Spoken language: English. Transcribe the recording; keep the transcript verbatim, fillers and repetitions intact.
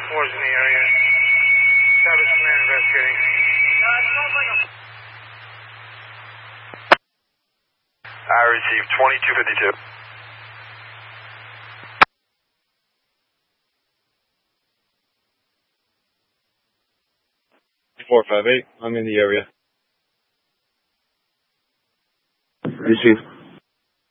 four is in the area. Travis Command investigating. I received twenty-two fifty-two. four five eight, I'm in the area. Receive.